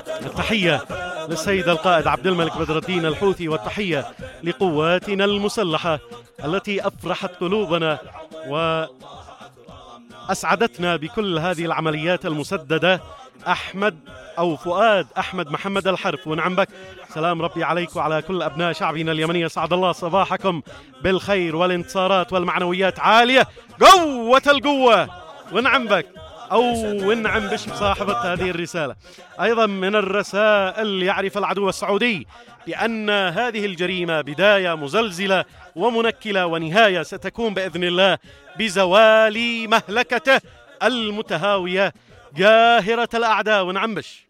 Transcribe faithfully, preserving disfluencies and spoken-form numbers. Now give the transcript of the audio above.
التحية للسيد القائد عبد الملك بدر الدين الحوثي، والتحية لقواتنا المسلحة التي أفرحت قلوبنا وأسعدتنا بكل هذه العمليات المسددة. أحمد أو فؤاد أحمد محمد الحرف، ونعم بك. سلام ربي عليك وعلى كل أبناء شعبنا اليمني، سعد الله صباحكم بالخير والانتصارات والمعنويات عالية، قوة القوة، ونعم بك أو ونعم بش صاحبة هذه الرسالة. أيضا من الرسائل: يعرف العدو السعودي بأن هذه الجريمة بداية مزلزلة ومنكلة، ونهاية ستكون بإذن الله بزوال مهلكته المتهاوية جاهرة الأعداء، ونعم بش.